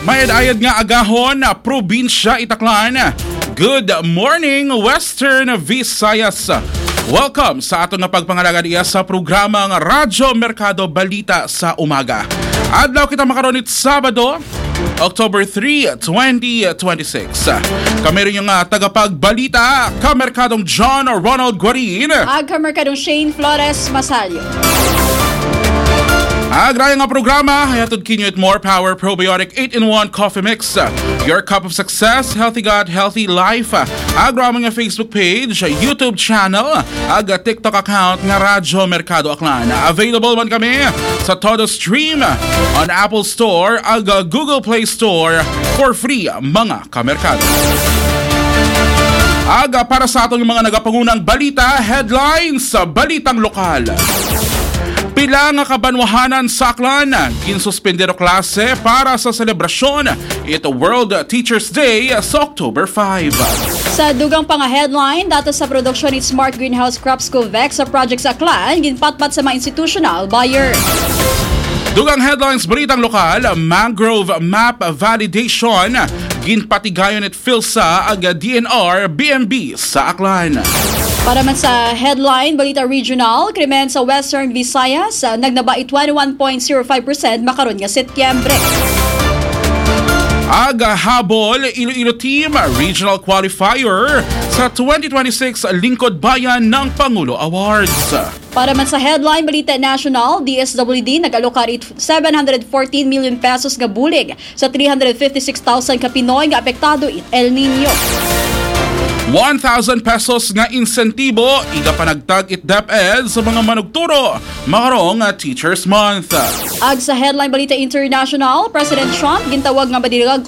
Mayad-ayad nga agahon na probinsya Itaklan. Good morning, Western Visayas. Welcome sa ato nga pagpangalaga diya sa programang Radyo Merkado Balita sa Umaga. Adlaw kita makaron it Sabado, October 3, 2026. Kami rin yung tagapagbalita, Kamerkadong John Ronald Guarin. Kamerkadong Shane Flores Masalio. Agraya nga programa, hayatod kinyo it More Power Probiotic 8-in-1 Coffee Mix. Your cup of success, healthy gut, healthy life. Agra mga Facebook page, YouTube channel, TikTok account nga Radyo Merkado Aklan. Available man kami sa Todo Stream on Apple Store, Google Play Store for free mga kamerkado. Para sa atong mga nagapangunang balita, headlines sa balitang lokal. Pila nga kabanwahanan sa Aklan, kinsuspendero klase para sa selebrasyon ito World Teachers Day sa October 5. Sa dugang pang headline, dato sa produksyon ni Smart Greenhouse Crops Covex sa Project sa Aklan, ginpatpat sa mga institutional buyer. Dugang headlines balitang lokal, mangrove map validation, ginpatigayon at PhilSA ag DNR BMB sa Aklan. Para man sa headline, Balita Regional, krimen sa Western Visayas, nagnaba 21.05% makaron nga Setyembre. Habol, Iloilo Team Regional Qualifier sa 2026 Lingkod Bayan ng Pangulo Awards. Para man sa headline, Balita National, DSWD nag-alokar 714 million pesos nga bulig sa 356,000 ka Pinoy nga apektado it El Nino. 1,000 pesos nga insentibo iga panagtag it DepEd sa mga manugturo makarong Teachers Month. Ag sa headline Balita International, President Trump gintawag nga madilag